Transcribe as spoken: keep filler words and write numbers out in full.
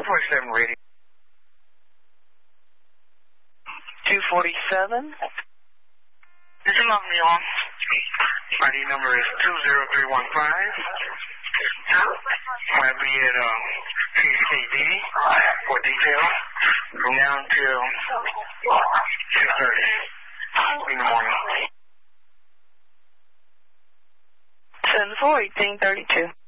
forty-seven radio. two forty-seven. Did you love me on? I D number is two zero three one five. Might be at uh, P C D for details from now until six thirty in the morning. seven four eighteen thirty-two.